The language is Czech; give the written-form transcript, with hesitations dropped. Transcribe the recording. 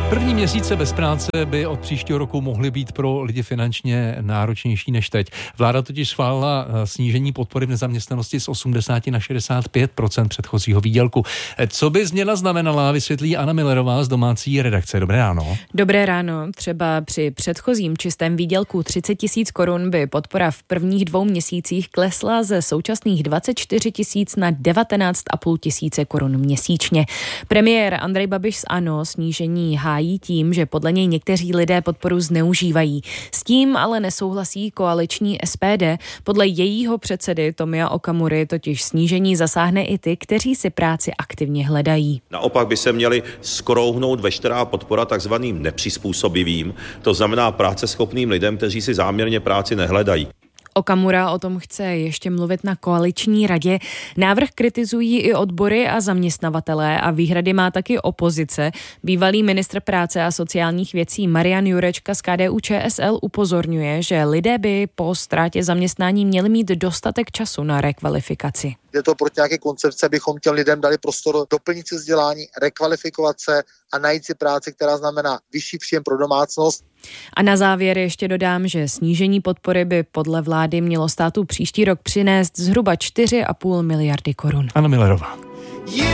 První měsíce bez práce by od příštího roku mohly být pro lidi finančně náročnější než teď. Vláda totiž schválila snížení podpory v nezaměstnanosti z 80 na 65% předchozího výdělku. Co by změna znamenala, vysvětlí Anna Millerová z domácí redakce. Dobré ráno. Dobré ráno. Třeba při předchozím čistém výdělku 30 000 korun by podpora v prvních 2 měsících klesla ze současných 24 000 na 19 500 korun měsíčně. Premiér Andrej Babiš z ANO snížení hájí tím, že podle něj někteří lidé podporu zneužívají. S tím ale nesouhlasí koaliční SPD. Podle jejího předsedy Tomia Okamury totiž snížení zasáhne i ty, kteří si práci aktivně hledají. Naopak by se měli skrouhnout veškerá podpora takzvaným nepřizpůsobivým, to znamená práceschopným lidem, kteří si záměrně práci nehledají. Okamura o tom chce ještě mluvit na koaliční radě. Návrh kritizují i odbory a zaměstnavatelé a výhrady má taky opozice. Bývalý ministr práce a sociálních věcí Marian Jurečka z KDU-ČSL upozorňuje, že lidé by po ztrátě zaměstnání měli mít dostatek času na rekvalifikaci. Je to proti nějaké koncepce, abychom těm lidem dali prostor doplnit si vzdělání, rekvalifikovat se a najít si práci, která znamená vyšší příjem pro domácnost. A na závěr ještě dodám, že snížení podpory by podle vlády mělo státu příští rok přinést zhruba 4,5 miliardy korun. Anna Millerová.